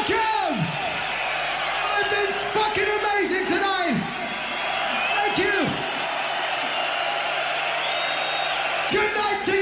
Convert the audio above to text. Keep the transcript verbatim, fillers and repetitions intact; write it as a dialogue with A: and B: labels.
A: welcome! I've been fucking amazing tonight! Thank you! Good night to you!